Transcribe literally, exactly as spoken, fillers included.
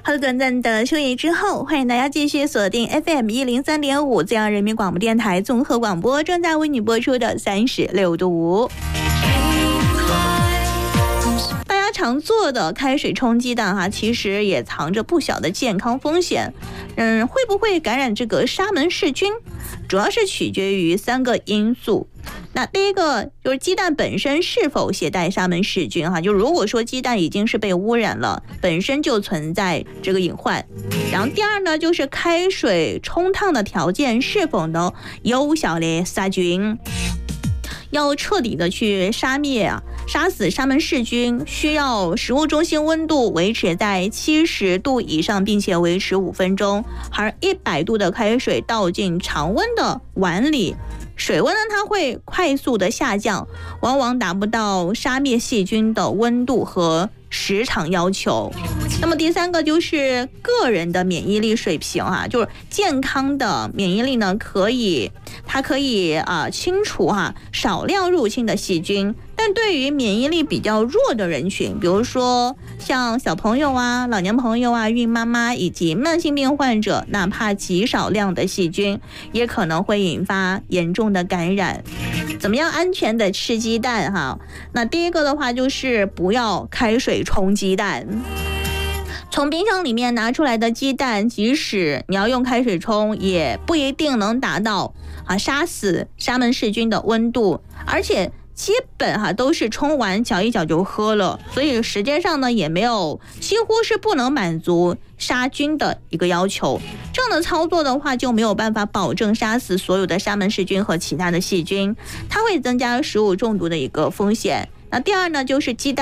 好的，短暂的休息之后，欢迎大家继续锁定 F M 一零三点五，中央人民广播电台综合广播，正在为你播出的三十六度。大家常做的开水冲鸡蛋哈，其实也藏着不小的健康风险。嗯，会不会感染这个沙门氏菌，主要是取决于三个因素。那第一个就是鸡蛋本身是否携带沙门氏菌哈，就如果说鸡蛋已经是被污染了，本身就存在这个隐患。然后第二呢，就是开水冲烫的条件是否能有效的杀菌。要彻底的去杀灭啊，杀死沙门氏菌，需要食物中心温度维持在七十度以上，并且维持五分钟，而一百度的开水倒进常温的碗里，水温呢它会快速的下降，往往达不到杀灭细菌的温度和时长要求。那么第三个就是个人的免疫力水平哈、啊，就是健康的免疫力呢，可以它可以啊、呃、清除哈、啊、少量入侵的细菌，但对于免疫力比较弱的人群，比如说像小朋友啊、老年朋友啊、孕妈妈以及慢性病患者，哪怕极少量的细菌，也可能会引发严重的感染。怎么样安全的吃鸡蛋哈？那第一个的话就是不要开水冲鸡蛋。从冰箱里面拿出来的鸡蛋，即使你要用开水冲，也不一定能达到啊杀死沙门氏菌的温度，而且基本哈、啊、都是冲完搅一搅就喝了，所以时间上呢也没有，几乎是不能满足杀菌的一个要求。这样的操作的话就没有办法保证杀死所有的沙门氏菌和其他的细菌，它会增加食物中毒的一个风险。那第二呢，就是鸡蛋